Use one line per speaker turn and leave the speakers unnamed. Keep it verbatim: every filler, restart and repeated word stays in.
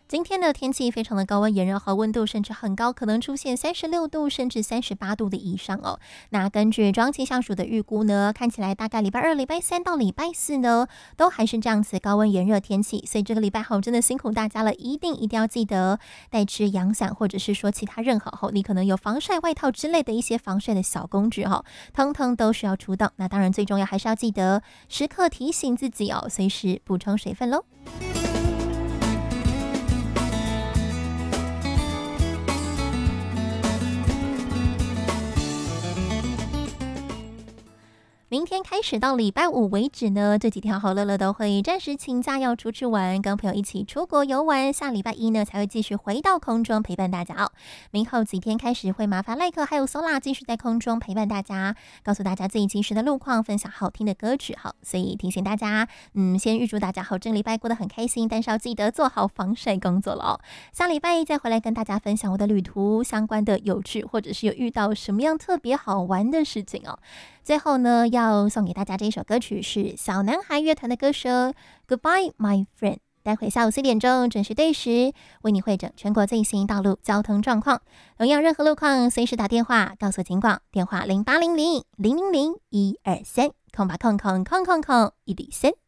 今天的天气非常的高温炎热和温度甚至很高，可能出现三十六度甚至三十八度的以上哦。那根据中央气象署的预估呢，看起来大概礼拜二、礼拜三到礼拜四呢，都还是这样子高温炎热天气。所以这个礼拜好，真的辛苦大家了，一定一定要记得带支阳伞，或者是说其他任何后，你可能有防晒外套之类的一些防晒的小工具哈，通通都需要出动。那当然最重要还是要记得时刻提醒自己哦，随时补充水分喽。明天开始到礼拜五为止呢，这几天好乐乐都会暂时请假要出去玩，跟朋友一起出国游玩。下礼拜一呢才会继续回到空中陪伴大家哦。明后几天开始会麻烦赖克还有 Sola 继续在空中陪伴大家，告诉大家最及时的路况，分享好听的歌曲好，所以提醒大家，嗯，先预祝大家好，这礼拜过得很开心，但是要记得做好防晒工作了哦。下礼拜一再回来跟大家分享我的旅途相关的有趣，或者是有遇到什么样特别好玩的事情哦。最后呢，要送给大家这一首歌曲是小男孩乐团的歌声 Goodbye My Friend。待会下午四点钟准时对时为你会诊全国最新道路交通状况，同样任何路况随时打电话告诉警广，电话零八零零零零零一二三空吧空空空空空一比三。